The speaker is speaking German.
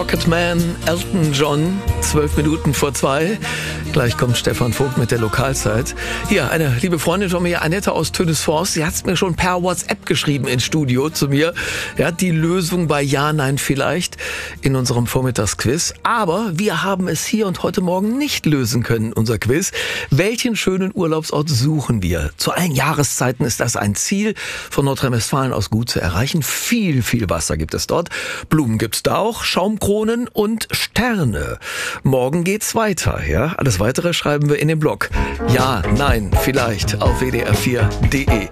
Rocketman, Elton John, 12 Minuten vor 2. Gleich kommt Stefan Vogt mit der Lokalzeit. Hier, eine liebe Freundin von mir, Annette aus Tönisforst, sie hat es mir schon per WhatsApp geschrieben ins Studio zu mir. Ja, die Lösung bei Ja, Nein, vielleicht in unserem Vormittagsquiz. Aber wir haben es hier und heute Morgen nicht lösen können, unser Quiz. Welchen schönen Urlaubsort suchen wir? Zu allen Jahreszeiten ist das ein Ziel, von Nordrhein-Westfalen aus gut zu erreichen. Viel Wasser gibt es dort. Blumen gibt's da auch, Schaumkronen und Sterne. Morgen geht's weiter, ja? Alles Weitere schreiben wir in den Blog. Ja, nein, vielleicht auf wdr4.de.